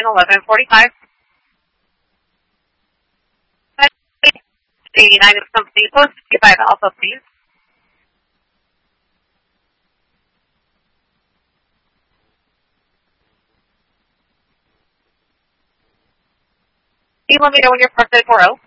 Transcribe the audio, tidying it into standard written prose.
1145. 89 is complete. Post 55 Alpha, please. You let me know when you're parked at 40.